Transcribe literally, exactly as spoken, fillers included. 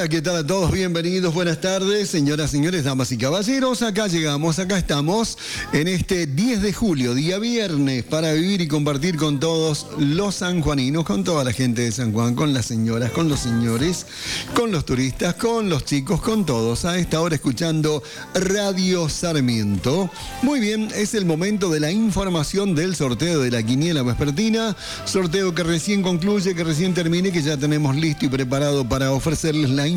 Hola, ¿qué tal a todos? Bienvenidos, buenas tardes, señoras, señores, damas y caballeros. Acá llegamos, acá estamos en este diez de julio, día viernes, para vivir y compartir con todos los sanjuaninos, con toda la gente de San Juan, con las señoras, con los señores, con los turistas, con los chicos, con todos. A esta hora escuchando Radio Sarmiento. Muy bien, es el momento de la información del sorteo de la quiniela vespertina. Sorteo que recién concluye, que recién termine, que ya tenemos listo y preparado para ofrecerles la información